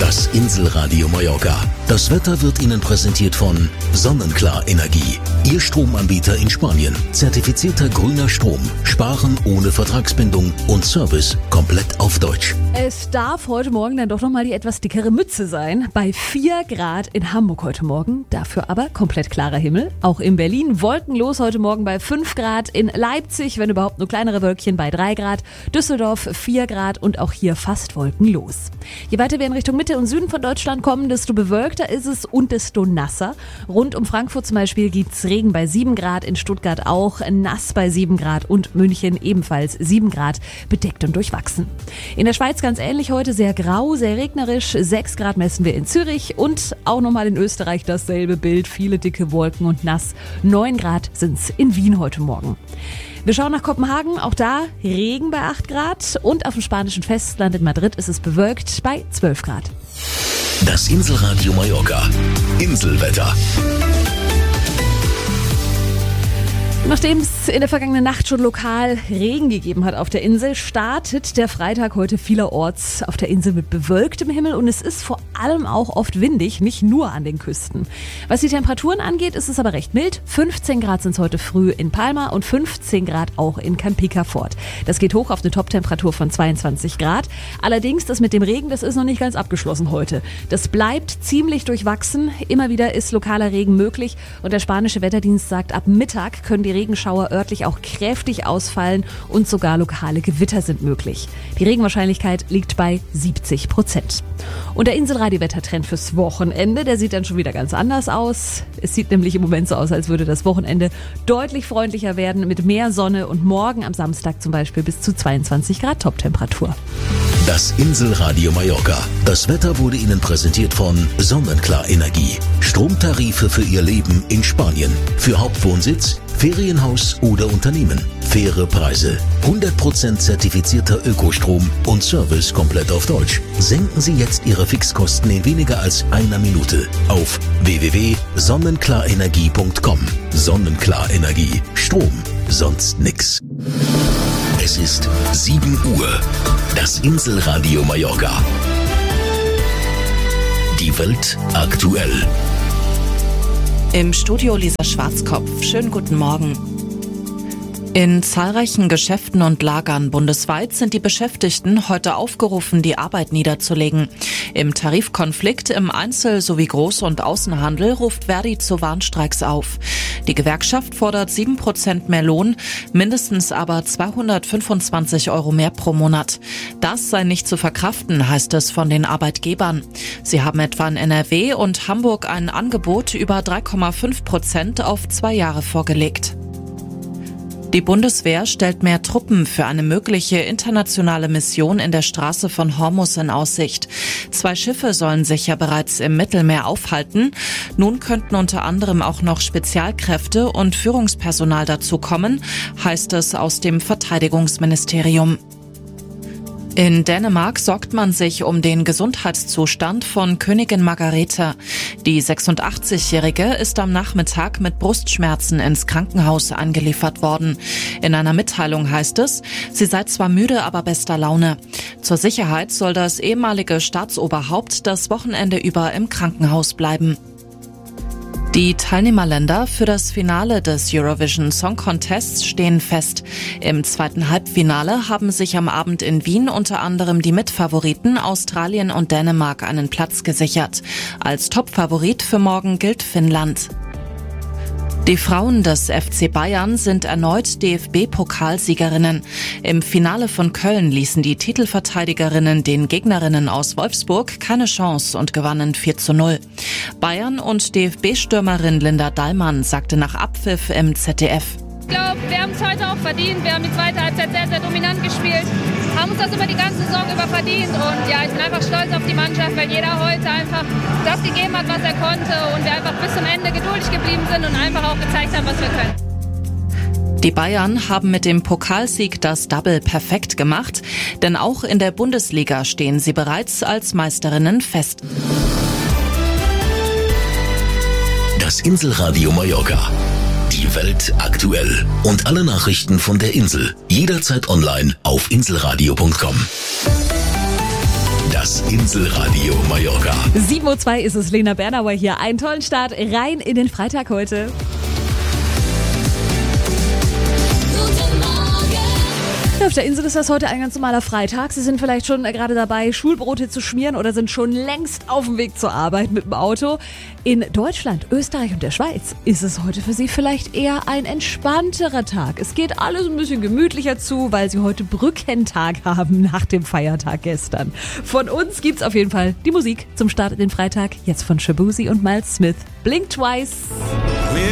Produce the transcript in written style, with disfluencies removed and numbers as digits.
Das Inselradio Mallorca. Das Wetter wird Ihnen präsentiert von Sonnenklar Energie. Ihr Stromanbieter in Spanien. Zertifizierter grüner Strom. Sparen ohne Vertragsbindung und Service komplett auf Deutsch. Es darf heute Morgen dann doch nochmal die etwas dickere Mütze sein. Bei 4 Grad in Hamburg heute Morgen. Dafür aber komplett klarer Himmel. Auch in Berlin wolkenlos heute Morgen bei 5 Grad. In Leipzig, wenn überhaupt nur kleinere Wölkchen, bei 3 Grad. Düsseldorf 4 Grad und auch hier fast wolkenlos. Je weiter wir in Richtung Mitte und Süden von Deutschland kommen, desto bewölkter ist es und desto nasser. Rund um Frankfurt zum Beispiel gibt's Regen bei 7 Grad, in Stuttgart auch, nass bei 7 Grad und München ebenfalls 7 Grad, bedeckt und durchwachsen. In der Schweiz ganz ähnlich heute, sehr grau, sehr regnerisch, 6 Grad messen wir in Zürich und auch nochmal in Österreich dasselbe Bild, viele dicke Wolken und nass, 9 Grad sind's in Wien heute Morgen. Wir schauen nach Kopenhagen, auch da Regen bei 8 Grad und auf dem spanischen Festland in Madrid ist es bewölkt bei 12 Grad. Das Inselradio Mallorca. Inselwetter. Nachdem es in der vergangenen Nacht schon lokal Regen gegeben hat auf der Insel, startet der Freitag heute vielerorts auf der Insel mit bewölktem Himmel und es ist vor allem auch oft windig, nicht nur an den Küsten. Was die Temperaturen angeht, ist es aber recht mild. 15 Grad sind es heute früh in Palma und 15 Grad auch in Campica Fort. Das geht hoch auf eine Toptemperatur von 22 Grad. Allerdings, das mit dem Regen, das ist noch nicht ganz abgeschlossen heute. Das bleibt ziemlich durchwachsen. Immer wieder ist lokaler Regen möglich und der spanische Wetterdienst sagt, ab Mittag können die Regenschauer örtlich auch kräftig ausfallen und sogar lokale Gewitter sind möglich. Die Regenwahrscheinlichkeit liegt bei 70%. Und der Inselradio-Wettertrend fürs Wochenende, der sieht dann schon wieder ganz anders aus. Es sieht nämlich im Moment so aus, als würde das Wochenende deutlich freundlicher werden mit mehr Sonne und morgen am Samstag zum Beispiel bis zu 22 Grad Toptemperatur. Das Inselradio Mallorca. Das Wetter wurde Ihnen präsentiert von Sonnenklar Energie. Stromtarife für Ihr Leben in Spanien. Für Hauptwohnsitz, Ferienhaus oder Unternehmen. Faire Preise. 100% zertifizierter Ökostrom und Service komplett auf Deutsch. Senken Sie jetzt Ihre Fixkosten in weniger als einer Minute auf www.sonnenklarenergie.com. Sonnenklar Energie. Strom. Sonst nix. Es ist 7 Uhr. Das Inselradio Mallorca. Die Welt aktuell. Im Studio Lisa Schwarzkopf. Schönen guten Morgen. In zahlreichen Geschäften und Lagern bundesweit sind die Beschäftigten heute aufgerufen, die Arbeit niederzulegen. Im Tarifkonflikt im Einzel- sowie Groß- und Außenhandel ruft Verdi zu Warnstreiks auf. Die Gewerkschaft fordert 7% mehr Lohn, mindestens aber 225 € mehr pro Monat. Das sei nicht zu verkraften, heißt es von den Arbeitgebern. Sie haben etwa in NRW und Hamburg ein Angebot über 3,5% auf 2 Jahre vorgelegt. Die Bundeswehr stellt mehr Truppen für eine mögliche internationale Mission in der Straße von Hormuz in Aussicht. 2 Schiffe sollen sich ja bereits im Mittelmeer aufhalten. Nun könnten unter anderem auch noch Spezialkräfte und Führungspersonal dazu kommen, heißt es aus dem Verteidigungsministerium. In Dänemark sorgt man sich um den Gesundheitszustand von Königin Margrethe. Die 86-Jährige ist am Nachmittag mit Brustschmerzen ins Krankenhaus eingeliefert worden. In einer Mitteilung heißt es, sie sei zwar müde, aber bester Laune. Zur Sicherheit soll das ehemalige Staatsoberhaupt das Wochenende über im Krankenhaus bleiben. Die Teilnehmerländer für das Finale des Eurovision Song Contests stehen fest. Im zweiten Halbfinale haben sich am Abend in Wien unter anderem die Mitfavoriten Australien und Dänemark einen Platz gesichert. Als Topfavorit für morgen gilt Finnland. Die Frauen des FC Bayern sind erneut DFB-Pokalsiegerinnen. Im Finale von Köln ließen die Titelverteidigerinnen den Gegnerinnen aus Wolfsburg keine Chance und gewannen 4:0. Bayern und DFB-Stürmerin Linda Dallmann sagte nach Abpfiff im ZDF: Ich glaube, wir haben es heute auch verdient. Wir haben die zweite Halbzeit sehr, sehr dominant gespielt. Haben uns das über die ganze Saison über verdient. Und ja, ich bin einfach stolz auf die Mannschaft, weil jeder heute einfach das gegeben hat, was er konnte. Und wir einfach bis zum Ende geduldig geblieben sind und einfach auch gezeigt haben, was wir können. Die Bayern haben mit dem Pokalsieg das Double perfekt gemacht. Denn auch in der Bundesliga stehen sie bereits als Meisterinnen fest. Das Inselradio Mallorca. Die Welt aktuell. Und alle Nachrichten von der Insel. Jederzeit online auf inselradio.com. Das Inselradio Mallorca. 7:02 Uhr ist es, Lena Bernauer hier. Einen tollen Start rein in den Freitag heute. Auf der Insel ist das heute ein ganz normaler Freitag. Sie sind vielleicht schon gerade dabei, Schulbrote zu schmieren oder sind schon längst auf dem Weg zur Arbeit mit dem Auto. In Deutschland, Österreich und der Schweiz ist es heute für Sie vielleicht eher ein entspannterer Tag. Es geht alles ein bisschen gemütlicher zu, weil Sie heute Brückentag haben nach dem Feiertag gestern. Von uns gibt's auf jeden Fall die Musik zum Start in den Freitag. Jetzt von Shabuzi und Miles Smith. Blink Twice.